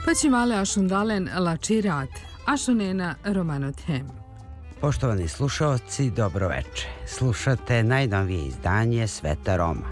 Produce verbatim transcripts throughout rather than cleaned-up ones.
Păcimale ašundalen lači rat, ašunena romanothem. Poštovani slušaoci, dobroveče. Slušate najnovije izdanje Sveta Roma.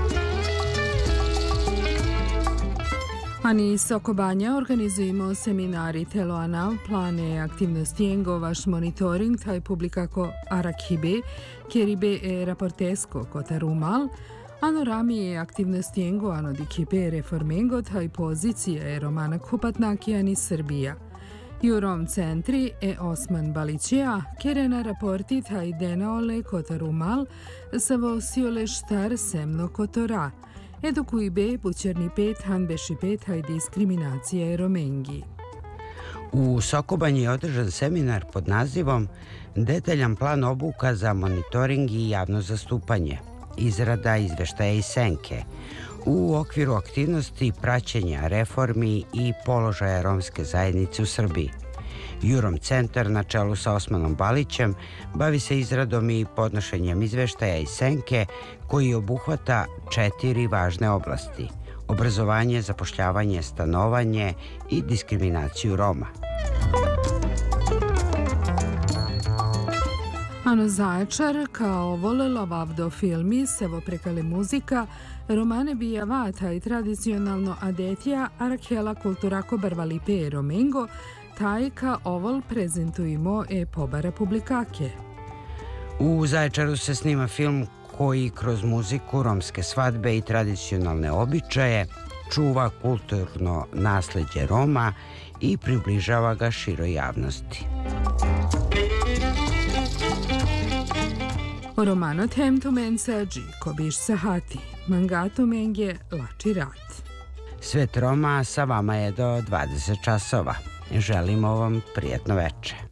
Ani Sokobanja organizujemo seminari teloana, plane aktivnosti engo vaš monitoring taj publikako Arakhibe, keribe e raportesko kotarumal, ano rami aktivnosti engo ano dikipe reformengo taj pozicija e romana kupatnakijani Srbija. Jurom centri e Osman Balićija, kerena raporti taj denaole kotarumal, savosiole štar semno kotora, edukujbe bućerni pet hanbeši pet haj diskriminacije romengi. U Sokobanji je održan seminar pod nazivom Detaljan plan obuka za monitoring i javno zastupanje, izrada izveštaja i senke, u okviru aktivnosti praćenja reformi i položaja romske zajednice u Srbiji. Jurom centar na čelu sa Osmanom Balićem bavi se izradom i podnošenjem izveštaja i senke koji obuhvata četiri važne oblasti: obrazovanje, zapošljavanje, stanovanje i diskriminaciju Roma. Ano Zaječar, kao volela vavdo filmi, sevo prekale muzika, romane bija vata i tradicionalno adetija Arakhela kulturako barvalipe e romengo, taj ka ovol prezentujemo e pobara publikake. U Zaječaru se snima film koji kroz muziku, romske svadbe i tradicionalne običaje čuva kulturno nasleđe Roma i približava ga široj javnosti. Romanothem tumen sađi, kobiš sahati, mangato menge lači rat. Svet Roma sa vama je do dvadeset časova. Želimo vam prijatno veče.